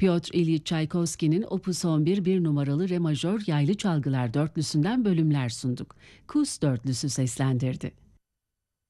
Piotr İlyich Çaykovski'nin Opus 11 bir numaralı re majör yaylı çalgılar dörtlüsünden bölümler sunduk. Kus dörtlüsü seslendirdi.